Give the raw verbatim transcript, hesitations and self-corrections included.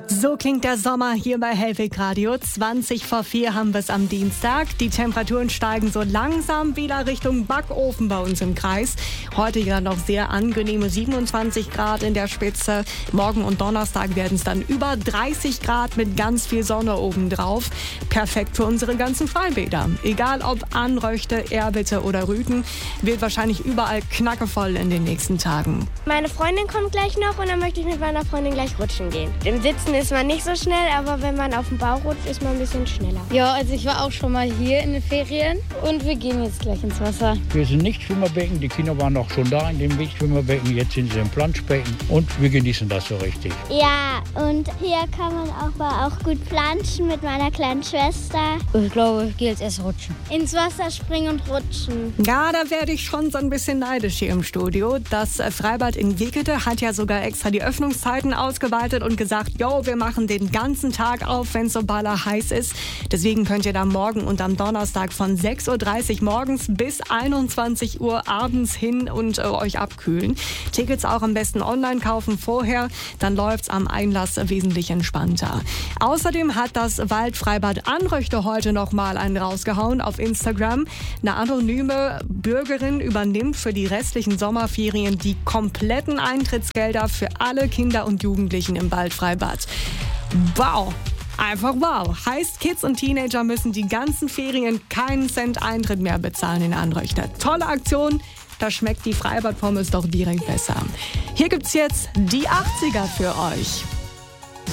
So klingt der Sommer hier bei Hellweg Radio. zwanzig vor vier haben wir es am Dienstag. Die Temperaturen steigen so langsam wieder Richtung Backofen bei uns im Kreis. Heute ja noch sehr angenehme siebenundzwanzig Grad in der Spitze. Morgen und Donnerstag werden es dann über dreißig Grad mit ganz viel Sonne obendrauf. Perfekt für unsere ganzen Freibäder. Egal ob Anröchte, Erwitte oder Rügen, wird wahrscheinlich überall knackevoll in den nächsten Tagen. Meine Freundin kommt gleich noch und dann möchte ich mit meiner Freundin gleich rutschen gehen. Im Sitzen ist man nicht so schnell, aber wenn man auf dem Bauch rutscht, ist man ein bisschen schneller. Ja, also ich war auch schon mal hier in den Ferien und wir gehen jetzt gleich ins Wasser. Wir sind nicht Schwimmerbecken, die Kinder waren auch schon da in dem Wegschwimmerbecken, jetzt sind sie im Planschbecken und wir genießen das so richtig. Ja, und hier kann man auch, mal auch gut planschen mit meiner kleinen Schwester. Ich glaube, ich gehe jetzt erst rutschen. Ins Wasser springen und rutschen. Ja, da werde ich schon so ein bisschen neidisch hier im Studio. Das Freibad in Wickede hat ja sogar extra die Öffnungszeiten ausgeweitet und gesagt, jo, wir machen den ganzen Tag auf, wenn es so baller heiß ist. Deswegen könnt ihr da morgen und am Donnerstag von sechs Uhr dreißig morgens bis einundzwanzig Uhr abends hin und äh, euch abkühlen. Tickets auch am besten online kaufen vorher, dann läuft's am Einlass wesentlich entspannter. Außerdem hat das Waldfreibad Anröchte heute noch mal einen rausgehauen auf Instagram. Eine anonyme Bürgerin übernimmt für die restlichen Sommerferien die kompletten Eintrittsgelder für alle Kinder und Jugendlichen im Waldfreibad. Wow! Einfach wow. Heißt, Kids und Teenager müssen die ganzen Ferien keinen Cent Eintritt mehr bezahlen in Anröchte. Tolle Aktion, da schmeckt die Freibad-Pommes doch direkt besser. Hier gibt's jetzt die achtziger für euch.